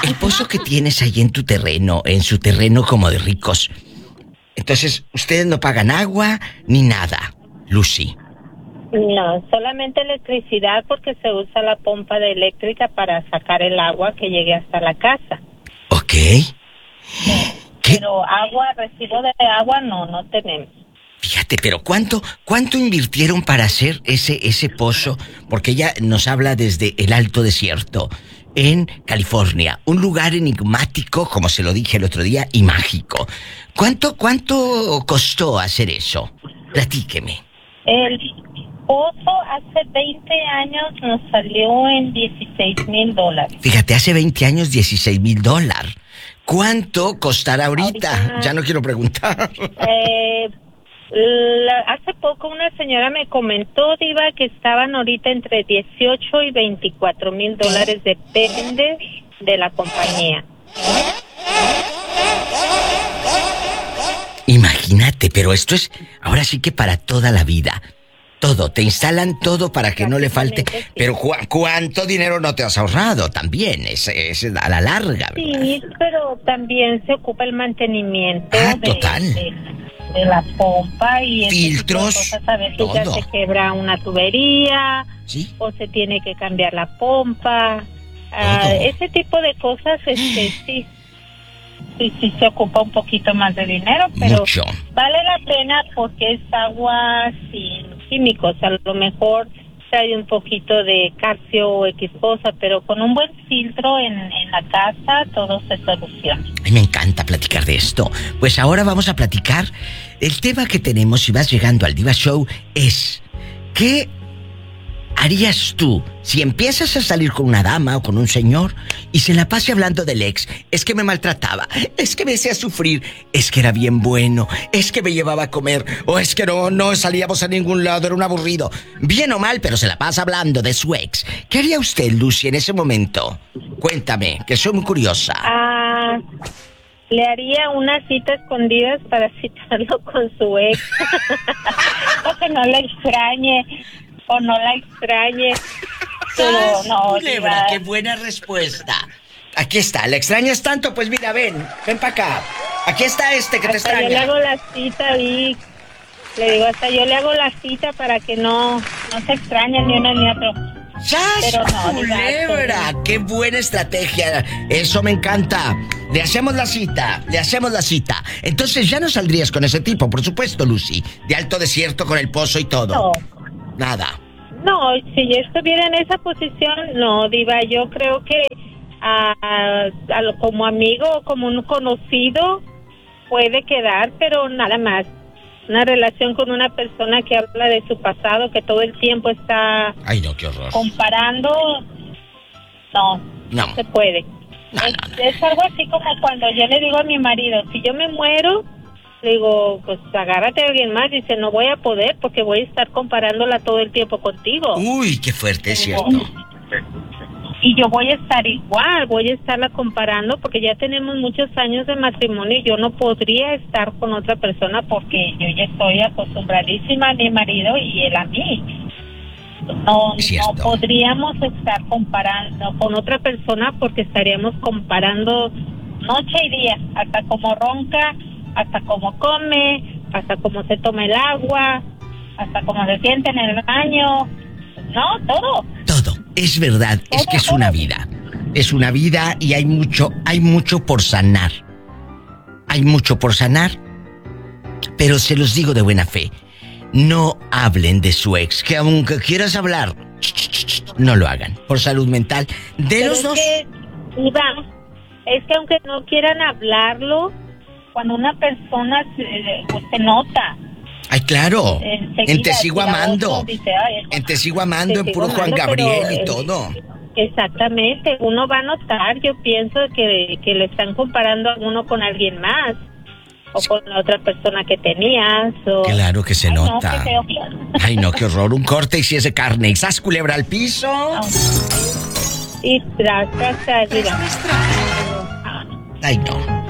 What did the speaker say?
El pozo que tienes ahí en tu terreno, en su terreno como de ricos. Entonces, ustedes no pagan agua ni nada, Lucy. No, solamente electricidad porque se usa la pompa de eléctrica para sacar el agua que llegue hasta la casa. Ok. ¿Qué? Pero agua, recibo de agua no tenemos. Fíjate, pero ¿cuánto invirtieron para hacer ese pozo? Porque ella nos habla desde el Alto Desierto, en California, un lugar enigmático, como se lo dije el otro día, y mágico. ¿Cuánto costó hacer eso? Platíqueme. El pozo hace 20 años nos salió en $16,000. Fíjate, hace 20 años, $16,000. ¿Cuánto costará ahorita? Ya no quiero preguntar. Hace poco una señora me comentó, Diva, que estaban ahorita entre $18,000 y $24,000. Depende de la compañía. Imagínate, pero esto es ahora sí que para toda la vida. Todo, te instalan todo para que no le falte. Sí. Pero ¿cuánto dinero no te has ahorrado también? Es a la larga, ¿verdad? Sí, pero también se ocupa el mantenimiento total. De la pompa y filtros, cosas. A veces ya se quebra una tubería, ¿sí? O se tiene que cambiar la pompa. Ese tipo de cosas, sí se ocupa un poquito más de dinero, pero mucho. Vale la pena porque es agua sin químicos. A lo mejor trae un poquito de calcio o X cosa, pero con un buen filtro en la casa todo se soluciona. Ay, me encanta platicar de esto. Pues ahora vamos a platicar. El tema que tenemos, si vas llegando al Diva Show, es ¿qué harías tú si empiezas a salir con una dama o con un señor y se la pase hablando del ex? Es que me maltrataba, es que me hacía sufrir, es que era bien bueno, es que me llevaba a comer, o es que no salíamos a ningún lado, era un aburrido. Bien o mal, pero se la pasa hablando de su ex. ¿Qué haría usted, Lucy, en ese momento? Cuéntame, que soy muy curiosa. Le haría una cita escondidas para citarlo con su ex. O que no la extrañe. O no la extrañe. Pero no, Culebra, qué buena respuesta. Aquí está, ¿la extrañas tanto? Pues mira, ven para acá. Aquí está que te extraña. Yo le hago la cita, Vic. Le digo, hasta yo le hago la cita para que no se extrañen ni uno ni otro. ¡Sas! Pero no, culebra, qué buena estrategia. Eso me encanta. Le hacemos la cita. Entonces ya no saldrías con ese tipo, por supuesto, Lucy. De Alto Desierto con el pozo y todo. No. Nada. No, si yo estuviera en esa posición, no, Diva, yo creo que como amigo o como un conocido puede quedar, pero nada más. Una relación con una persona que habla de su pasado, que todo el tiempo está... Ay, no, qué horror. Comparando, no se puede. No. Es algo así como cuando yo le digo a mi marido, si yo me muero... Le digo, pues agárrate a alguien más. Dice, no voy a poder porque voy a estar comparándola todo el tiempo contigo. Uy, qué fuerte, es cierto. Y yo voy a estar igual, voy a estarla comparando porque ya tenemos muchos años de matrimonio y yo no podría estar con otra persona porque yo ya estoy acostumbradísima a mi marido y él a mí. No podríamos estar comparando con otra persona porque estaríamos comparando noche y día, hasta como ronca, hasta cómo come, hasta cómo se toma el agua, hasta cómo se siente en el baño. No, todo. Todo, es verdad, es que es una vida. Es una vida y hay mucho por sanar. Hay mucho por sanar, pero se los digo de buena fe. No hablen de su ex, que aunque quieras hablar, no lo hagan, por salud mental de los dos. Es que aunque no quieran hablarlo, cuando una persona se nota. Ay, claro. En Te Sigo Amando. En Te Sigo Amando, en puro Juan Gabriel y todo. Exactamente. Uno va a notar, yo pienso que le están comparando a uno con alguien más. O con la otra persona que tenías. Claro que se nota. Ay, no, qué horror. Un corte y si es de carne. Y ¡zas, culebra al piso! Y tras, Ay, no.